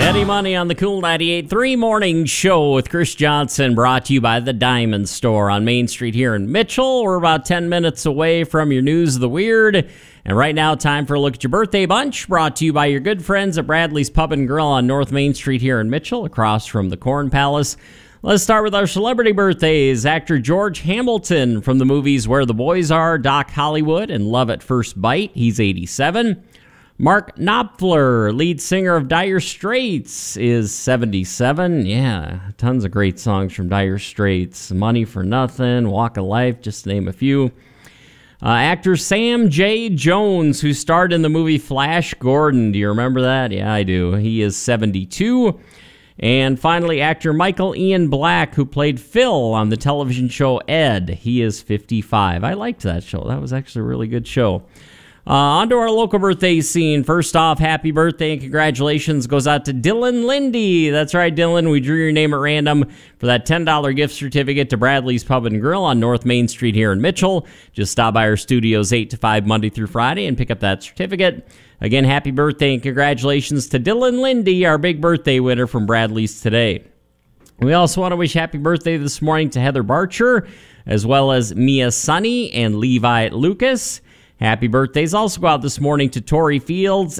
Eddie Money on the Cool 98.3 Morning Show with Chris Johnson, brought to you by the Diamond Store on Main Street here in Mitchell. We're about 10 minutes away from your News of the Weird. And right now, time for a look at your birthday bunch, brought to you by your good friends at Bradley's Pub and Grill on North Main Street here in Mitchell, across from the Corn Palace. Let's start with our celebrity birthdays. Actor George Hamilton from the movies Where the Boys Are, Doc Hollywood, and Love at First Bite. He's 87. Mark Knopfler, lead singer of Dire Straits, is 77. Yeah, tons of great songs from Dire Straits. Money for Nothing, Walk of Life, just to name a few. Actor Sam J. Jones, who starred in the movie Flash Gordon. Do you remember that? Yeah, I do. He is 72. And finally, actor Michael Ian Black, who played Phil on the television show Ed. He is 55. I liked that show. That was actually a really good show. On to our local birthday scene. First off, happy birthday and congratulations goes out to Dylan Lindy. That's right, Dylan. We drew your name at random for that $10 gift certificate to Bradley's Pub and Grill on North Main Street here in Mitchell. Just stop by our studios 8 to 5 Monday through Friday and pick up that certificate. Again, happy birthday and congratulations to Dylan Lindy, our big birthday winner from Bradley's today. We also want to wish happy birthday this morning to Heather Barcher, as well as Mia Sunny and Levi Lucas. Happy birthdays also go out this morning to Tori Fields